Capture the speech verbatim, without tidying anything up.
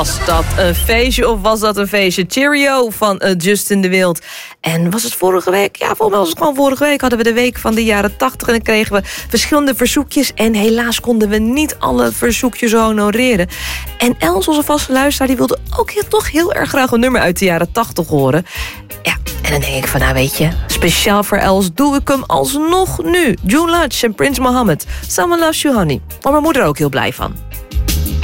Was dat een feestje of was dat een feestje? Cheerio van uh, Justin de Wild. En was het vorige week? Ja, volgens mij was het gewoon vorige week. Hadden we de week van de jaren tachtig en dan kregen we verschillende verzoekjes. En helaas konden we niet alle verzoekjes honoreren. En Els, onze vaste luisteraar, die wilde ook heel, toch heel erg graag een nummer uit de jaren tachtig horen. Ja, en dan denk ik van, nou weet je, speciaal voor Els doe ik hem alsnog nu. June Lodge en Prince Mohammed. Someone Loves You Honey. Waar mijn moeder ook heel blij van.